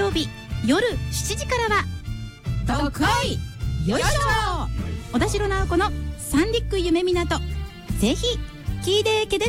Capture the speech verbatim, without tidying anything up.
曜日夜しちじからはどっこいよいしょ小田代直子の三陸夢港、ぜひ聞いてけで